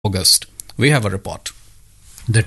August. We have a report. The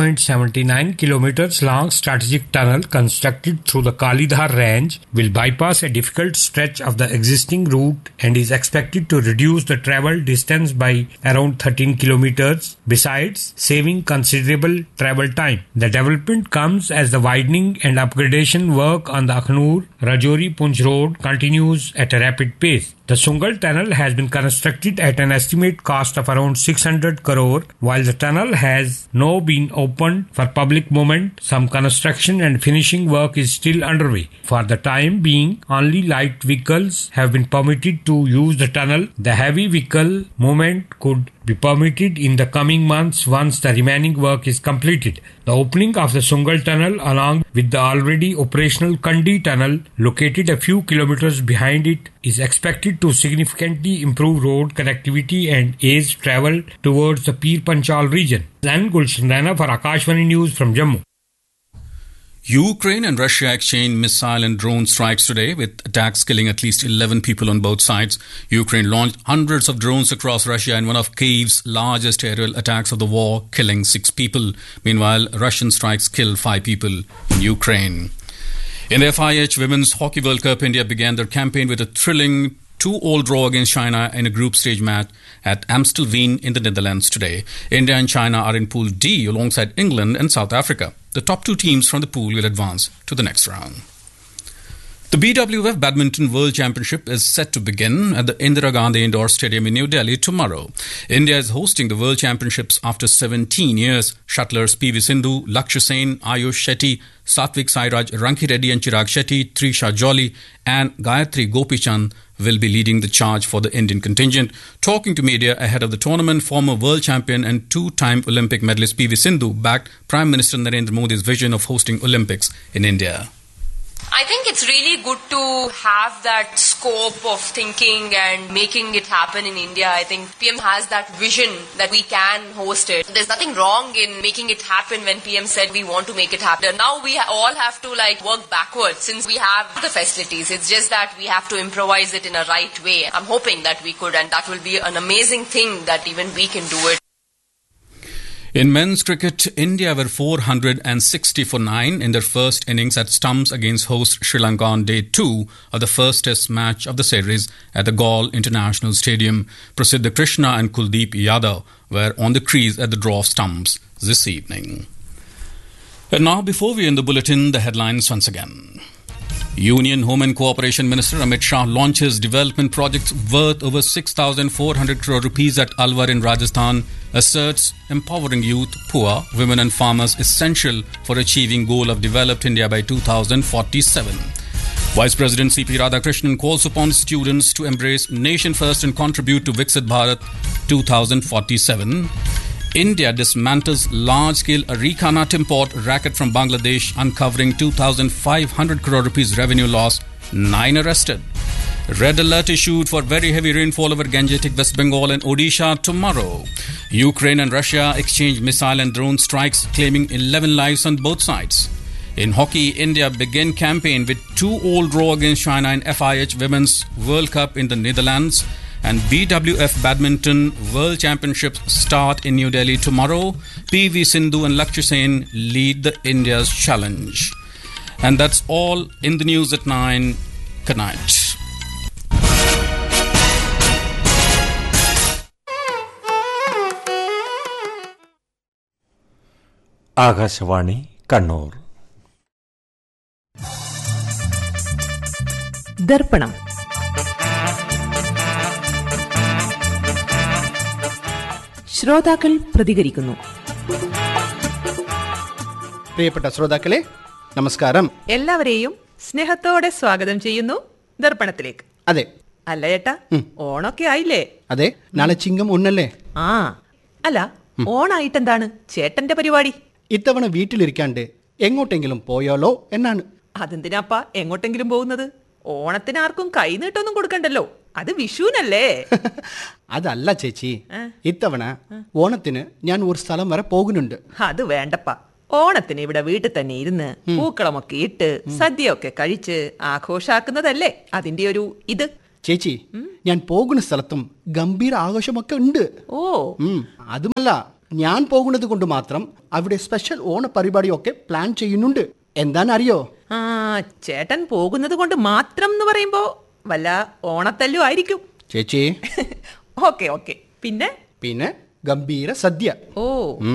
2.79 kilometers long strategic tunnel constructed through the Kalidhar range will bypass a difficult stretch of the existing route and is expected to reduce the travel distance by around 13 kilometers, besides saving considerable travel time. The development comes as the widening and upgradation work on the Akhnur-Rajouri-Poonch road continues at a rapid pace. The Sungal tunnel has been constructed at an estimate cost of around 600 crore. While the tunnel has now been opened for public movement, some construction and finishing work is still underway. For the time being, only light vehicles have been permitted to use the tunnel. The heavy vehicle movement could be permitted in the coming months once the remaining work is completed. The opening of the Sungal tunnel along with the already operational Kandi tunnel located a few kilometers behind it is expected to significantly improve road connectivity and ease travel towards the Pir Panchal region. Then Gulshan Rana for Akashvani News from Jammu. Ukraine and Russia exchanged missile and drone strikes today, with attacks killing at least 11 people on both sides. Ukraine launched hundreds of drones across Russia in one of Kyiv's largest aerial attacks of the war, killing 6 people. Meanwhile, Russian strikes killed 5 people in Ukraine. In the FIH Women's Hockey World Cup, India began their campaign with a thrilling 2-all draw against China in a group stage match at Amstelveen in the Netherlands today. India and China are in Pool D alongside England and South Africa. The top 2 teams from the pool will advance to the next round. The BWF Badminton World Championship is set to begin at the Indira Gandhi Indoor Stadium in New Delhi tomorrow. India is hosting the World Championships after 17 years. Shuttlers PV Sindhu, Lakshya Sen, Ayush Shetty, Satvik Sairaj, Ranki Reddy and Chirag Shetty, Trisha Jolly and Gayatri Gopichand will be leading the charge for the Indian contingent. Talking to media ahead of the tournament, former world champion and 2-time Olympic medalist PV Sindhu backed Prime Minister Narendra Modi's vision of hosting Olympics in India. I think it's really good to have that scope of thinking and making it happen in India. I think PM has that vision that we can host it. There's nothing wrong in making it happen when PM said we want to make it happen. Now we all have to work backwards since we have the facilities. It's just that we have to improvise it in a right way. I'm hoping that we could, and that will be an amazing thing that even we can do it. In men's cricket, India were 460 for 9 in their first innings at stumps against host Sri Lanka on day 2 of the first test match of the series at the Galle International Stadium. Prasiddha Krishna and Kuldeep Yadav were on the crease at the draw of stumps this evening. And now, before we end the bulletin, the headlines once again. Union Home and Cooperation Minister Amit Shah launches development projects worth over 6,400 crore rupees at Alwar in Rajasthan, asserts empowering youth, poor, women and farmers essential for achieving goal of developed India by 2047. Vice President C.P. Radhakrishnan calls upon students to embrace nation first and contribute to Viksit Bharat 2047. India dismantles large-scale Areca nut import racket from Bangladesh, uncovering 2,500 crore rupees revenue loss, 9 arrested. Red alert issued for very heavy rainfall over Gangetic, West Bengal and Odisha tomorrow. Ukraine and Russia exchange missile and drone strikes, claiming 11 lives on both sides. In hockey, India began campaign with 2-all draw against China in FIH Women's World Cup in the Netherlands. And BWF Badminton World Championships start in New Delhi tomorrow. PV Sindhu and Lakshya Sen lead the India's challenge. And that's all in the news at 9. Good night. Akashvani Kannur. ദർപ്പണം. ശ്രോതാക്കൾ പ്രതികരിക്കുന്നു. പ്രിയപ്പെട്ട ശ്രോതാക്കളെ, നമസ്കാരം. എല്ലാവരെയും സ്നേഹത്തോടെ സ്വാഗതം ചെയ്യുന്നു ദർപ്പണത്തിലേക്ക്. അതെ, അല്ല ചേട്ടാ, ഓണൊക്കെ ആയില്ലേ? അതെ, നാളെ ചിങ്ങം 1 ആ, അല്ല, ഓണായിട്ടെന്താണ് ചേട്ടന്റെ പരിപാടി? ഇത്തവണ വീട്ടിലിരിക്കാണ്ട് എങ്ങോട്ടെങ്കിലും പോയാലോ എന്നാണ്. അതെന്തിനാപ്പാ എങ്ങോട്ടെങ്കിലും പോകുന്നത്? ഓണത്തിന് ആർക്കും കൈനീട്ടൊന്നും കൊടുക്കണ്ടല്ലോ, അത് വിഷുവിനല്ലേ. അതല്ല ചേച്ചി, ഇത്തവണ ഓണത്തിന് ഞാൻ ഒരു സ്ഥലം വരെ പോകുന്നുണ്ട്. അത് വേണ്ടപ്പാ, ഓണത്തിന് ഇവിടെ വീട്ടിൽ തന്നെ ഇരുന്ന് പൂക്കളമൊക്കെ ഇട്ട് സദ്യയൊക്കെ കഴിച്ച് ആഘോഷാക്കുന്നതല്ലേ അതിന്റെ ഒരു ഇത്. ചേച്ചി ഞാൻ പോകുന്ന സ്ഥലത്തും ഗംഭീര ആഘോഷമൊക്കെ ഉണ്ട്. ഓ അതുമല്ല, ഞാൻ പോകുന്നത് കൊണ്ട് മാത്രം അവിടെ സ്പെഷ്യൽ ഓണ പരിപാടിയൊക്കെ പ്ലാൻ ചെയ്യുന്നുണ്ട്. എന്താണെന്നറിയോ? ആ ചേട്ടൻ പോകുന്നത് കൊണ്ട് മാത്രം എന്ന് പറയുമ്പോ വല്ല ഓണത്തല്ലും ആയിരിക്കും ചേച്ചി. Okay okay. പിന്നെ പിന്നെ ഗംഭീര സദ്യ. ഓ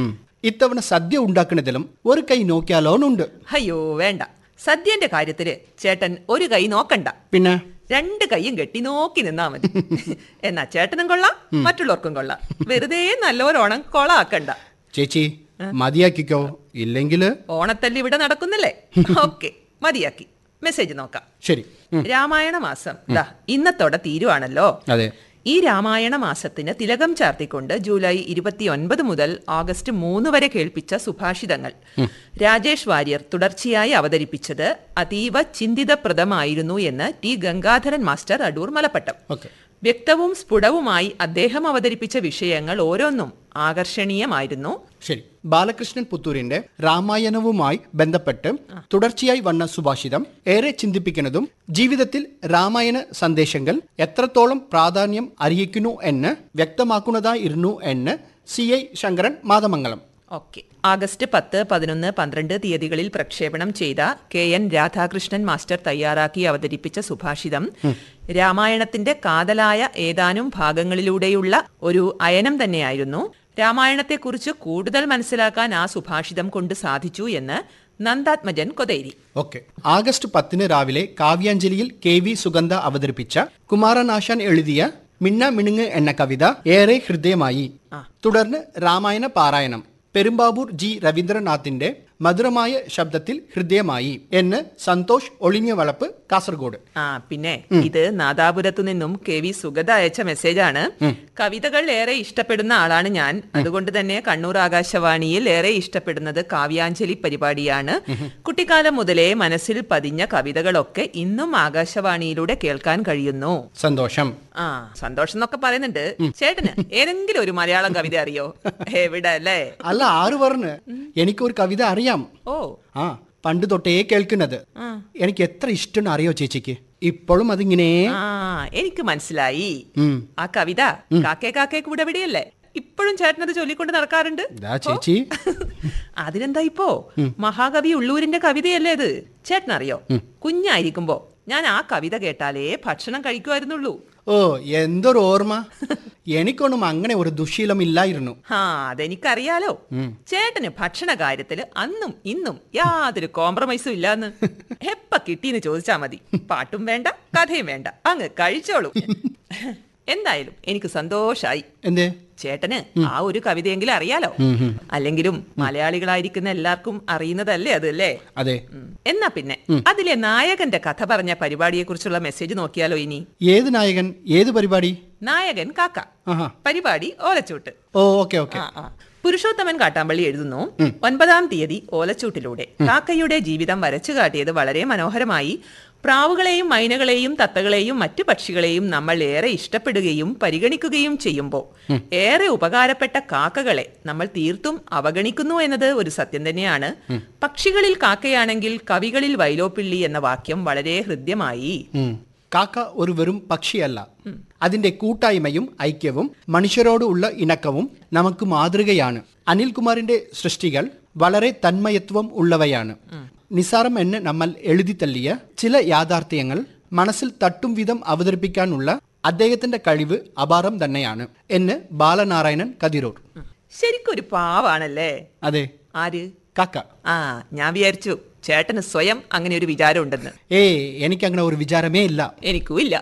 ഇത്തവണ സദ്യ ഉണ്ടാക്കുന്നതിലും ഒരു കൈ നോക്കിയാലോന്നുണ്ട്. അയ്യോ വേണ്ട, സദ്യന്റെ കാര്യത്തില് ചേട്ടൻ ഒരു കൈ നോക്കണ്ട, പിന്നെ 2 കൈയും കെട്ടി നോക്കി നിന്നാ മതി. എന്നാ ചേട്ടനും കൊള്ളാം, മറ്റുള്ളവർക്കും കൊള്ളാം. വെറുതെ നല്ലൊരോണം കൊളാക്കണ്ട. ചേച്ചി മതിയാക്കിക്കോ, ഇല്ലെങ്കിൽ ഓണത്തല്ല് ഇവിടെ നടക്കുന്നില്ലേ? ഓക്കെ മതിയാക്കി. മെസ്സേജ് നോക്കാം. ശരി. രാമായണ മാസം ദാ ഇന്നത്തോടെ തീരുവാണല്ലോ. അതെ. ഈ രാമായണ മാസത്തിന് തിലകം ചാർത്തിക്കൊണ്ട് ജൂലൈ 29 മുതൽ ഓഗസ്റ്റ് 3 വരെ കേൾപ്പിച്ച സുഭാഷിതങ്ങൾ രാജേഷ് വാര്യർ തുടർച്ചയായി അവതരിപ്പിച്ചത് അതീവ ചിന്തിതപ്രദമായിരുന്നു എന്ന് ടി ഗംഗാധരൻ മാസ്റ്റർ, അടൂർ മലപ്പട്ടം. വ്യക്തവും സ്ഫുടവുമായി അദ്ദേഹം അവതരിപ്പിച്ച വിഷയങ്ങൾ ഓരോന്നും ആകർഷണീയമായിരുന്നു. ശരി. ബാലകൃഷ്ണൻ പുത്തൂരിന്റെ രാമായണവുമായി ബന്ധപ്പെട്ട് തുടർച്ചയായി വന്ന സുഭാഷിതം ഏറെ ചിന്തിപ്പിക്കുന്നതും ജീവിതത്തിൽ രാമായണ സന്ദേശങ്ങൾ എത്രത്തോളം പ്രാധാന്യം അർഹിക്കുന്നു എന്ന് വ്യക്തമാക്കുന്നതായിരുന്നു എന്ന് CI Sankaran Mathamangalam. Okay. August 10, 11, 12 തീയതികളിൽ പ്രക്ഷേപണം ചെയ്ത KN രാധാകൃഷ്ണൻ മാസ്റ്റർ തയ്യാറാക്കി അവതരിപ്പിച്ച സുഭാഷിതം രാമായണത്തിന്റെ കാതലായ ഏതാനും ഭാഗങ്ങളിലൂടെയുള്ള ഒരു അയനം തന്നെയായിരുന്നു. രാമായണത്തെക്കുറിച്ച് കൂടുതൽ മനസ്സിലാക്കാൻ ആ സുഭാഷിതം കൊണ്ട് സാധിച്ചു എന്ന് നന്ദാത്മജൻ കൊതേരി. ഓക്കെ. ആഗസ്റ്റ് 10 രാവിലെ കാവ്യാഞ്ജലിയിൽ KV സുഗന്ധ അവതരിപ്പിച്ച കുമാരനാശാൻ എഴുതിയ മിന്ന മിനുങ്ങ് എന്ന കവിത ഏറെ ഹൃദയമായി. തുടർന്ന് രാമായണ പാരായണം പെരുമ്പാവൂർ G രവീന്ദ്രനാഥിന്റെ മധുരമായ ശബ്ദത്തിൽ ഹൃദയമായി എന്ന് സന്തോഷ് ഒളിഞ്ഞ വളപ്പ്, കാസർഗോഡ്. പിന്നെ ഇത് നാദാപുരത്തു നിന്നും KV സുഗത അയച്ച മെസ്സേജാണ്. കവിതകൾ ഏറെ ഇഷ്ടപ്പെടുന്ന ആളാണ് ഞാൻ. അതുകൊണ്ട് തന്നെ കണ്ണൂർ ആകാശവാണിയിൽ ഏറെ ഇഷ്ടപ്പെടുന്നത് കാവ്യാഞ്ജലി പരിപാടിയാണ്. കുട്ടിക്കാലം മുതലേ മനസ്സിൽ പതിഞ്ഞ കവിതകളൊക്കെ ഇന്നും ആകാശവാണിയിലൂടെ കേൾക്കാൻ കഴിയുന്നു. സന്തോഷം. സന്തോഷം എന്നൊക്കെ പറയുന്നുണ്ട്. ചേട്ടന് ഏതെങ്കിലും ഒരു മലയാളം കവിത അറിയോ? എവിടെ അല്ലേ? അല്ല, ആര് പറഞ്ഞു? എനിക്കൊരു കവിത അറിയാം. ഓ പണ്ട് തൊട്ടേ കേൾക്കുന്നത്. എനിക്ക് എത്ര ഇഷ്ടം അറിയോ ചേച്ചിക്ക്? ഇപ്പോഴും അതിങ്ങനെ. എനിക്ക് മനസ്സിലായി. ആ കവിത കാക്കേ കാക്കേ കൂടെ വിടിയല്ലേ? ഇപ്പോഴും ചേട്ടനത് ചൊല്ലിക്കൊണ്ട് നടക്കാറുണ്ട് ചേച്ചി. അതിനെന്താ ഇപ്പോ മഹാകവി ഉള്ളൂരിന്റെ കവിതയല്ലേ അത്? ചേട്ടനറിയോ, കുഞ്ഞായിരിക്കുമ്പോ ഞാൻ ആ കവിത കേട്ടാലേ ഭക്ഷണം കഴിക്കുമായിരുന്നുള്ളൂ. ഓ, എന്തൊരു ഓർമ്മ. എനിക്കൊന്നും അങ്ങനെ ഒരു ദുശീലം ഇല്ലായിരുന്നു. അതെനിക്കറിയാലോ. ചേട്ടന് ഭക്ഷണ കാര്യത്തില് അന്നും ഇന്നും യാതൊരു കോംപ്രമൈസും ഇല്ലാന്ന്. എപ്പ കിട്ടീന്ന് ചോദിച്ചാ മതി. പാട്ടും വേണ്ട, കഥയും വേണ്ട, അങ്ങ് കഴിച്ചോളൂ. എന്തായാലും എനിക്ക് സന്തോഷായി. എന്തേ? ചേട്ടന് ആ ഒരു കവിതയെങ്കിലും അറിയാലോ. അല്ലെങ്കിലും മലയാളികളായിരിക്കുന്ന എല്ലാവർക്കും അറിയുന്നതല്ലേ അത്, അല്ലേ? അതെ. എന്നാ പിന്നെ അതിലെ നായകന്റെ കഥ പറഞ്ഞ പരിപാടിയെ കുറിച്ചുള്ള മെസ്സേജ് നോക്കിയാലോ ഇനി? ഏത് നായകൻ? ഏത് പരിപാടി? നായകൻ കാക്ക. പരിപാടി ഓലച്ചൂട്ട്. ഓക്കെ. പുരുഷോത്തമൻ കാട്ടാമ്പള്ളി എഴുതുന്നു, 9-ാം തീയതി ഓലച്ചൂട്ടിലൂടെ കാക്കയുടെ ജീവിതം വരച്ചു കാട്ടിയത് വളരെ മനോഹരമായി. പ്രാവുകളെയും മൈനകളെയും തത്തകളെയും മറ്റു പക്ഷികളെയും നമ്മൾ ഏറെ ഇഷ്ടപ്പെടുകയും പരിഗണിക്കുകയും ചെയ്യുമ്പോൾ ഏറെ ഉപകാരപ്പെട്ട കാക്കകളെ നമ്മൾ തീർത്തും അവഗണിക്കുന്നു എന്നത് ഒരു സത്യം തന്നെയാണ്. പക്ഷികളിൽ കാക്കയാണെങ്കിൽ കവികളിൽ വൈലോപ്പിള്ളി എന്ന വാക്യം വളരെ ഹൃദ്യമായി. കാക്ക ഒരു വെറും പക്ഷിയല്ല. അതിന്റെ കൂട്ടായ്മയും ഐക്യവും മനുഷ്യരോടുള്ള ഇണക്കവും നമുക്ക് മാതൃകയാണ്. അനിൽകുമാറിന്റെ സൃഷ്ടികൾ വളരെ തന്മയത്വം ഉള്ളവയാണ്. നിസാരം എന്ന് നമ്മൾ എഴുതി തള്ളിയ ചില യാഥാർത്ഥ്യങ്ങൾ മനസ്സിൽ തട്ടും വിധം അവതരിപ്പിക്കാനുള്ള അദ്ദേഹത്തിന്റെ കഴിവ് അപാരം തന്നെയാണ് എന്ന് ബാലനാരായണൻ കതിരൂർ. ശരിക്കൊരു പാവാണല്ലേ? അതെ. ആര്? കാക്ക. ഞാൻ വിചാരിച്ചു ചേട്ടന് സ്വയം അങ്ങനെ ഒരു വിചാരം ഉണ്ടെന്ന്. എനിക്കങ്ങനെ ഒരു വിചാരമേ ഇല്ല. എനിക്കും ഇല്ല.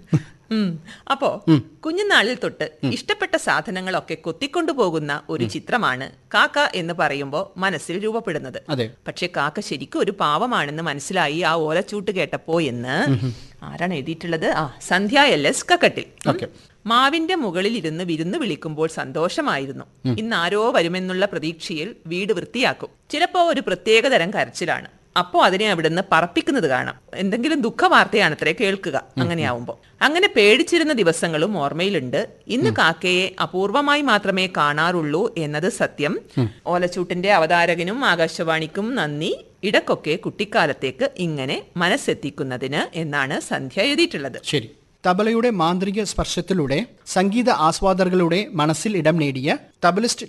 അപ്പോ കുഞ്ഞുനാളിൽ തൊട്ട് ഇഷ്ടപ്പെട്ട സാധനങ്ങളൊക്കെ കൊത്തിക്കൊണ്ടു പോകുന്ന ഒരു ചിത്രമാണ് കാക്ക എന്ന് പറയുമ്പോ മനസ്സിൽ രൂപപ്പെടുന്നത്. പക്ഷെ കാക്ക ശരിക്കും ഒരു പാവമാണെന്ന് മനസ്സിലായി ആ ഓലച്ചൂട്ട് കേട്ടപ്പോ എന്ന് ആരാണ് എഴുതിയിട്ടുള്ളത്? സന്ധ്യ LS കക്കട്ടിൽ. മാവിന്റെ മുകളിൽ ഇരുന്ന് വിരുന്ന് വിളിക്കുമ്പോൾ സന്തോഷമായിരുന്നു. ഇന്ന് ആരോ വരുമെന്നുള്ള പ്രതീക്ഷയിൽ വീട് വൃത്തിയാക്കും. ചിലപ്പോ ഒരു പ്രത്യേകതരം കരച്ചിലാണ്. അപ്പോ അതിനെ അവിടുന്ന് പറപ്പിക്കുന്നത് കാണാം. എന്തെങ്കിലും ദുഃഖവാർത്തയാണത്രേ കേൾക്കുക. അങ്ങനെയാവുമ്പോ അങ്ങനെ പേടിച്ചിരുന്ന ദിവസങ്ങളും ഓർമ്മയിലുണ്ട്. ഇന്ന് കാക്കയെ അപൂർവമായി മാത്രമേ കാണാറുള്ളൂ എന്നത് സത്യം. ഓലച്ചൂട്ടിന്റെ അവതാരകനും ആകാശവാണിക്കും നന്ദി. ഇടക്കൊക്കെ കുട്ടിക്കാലത്തേക്ക് ഇങ്ങനെ മനസ്സെത്തിക്കുന്നതിന് എന്നാണ് സന്ധ്യ എഴുതിയിട്ടുള്ളത്. ശരി. തബലയുടെ മാന്ത്രിക സ്പർശത്തിലൂടെ സംഗീത ആസ്വാദകരുടെ മനസ്സിൽ ഇടം നേടിയ തബലിസ്റ്റ്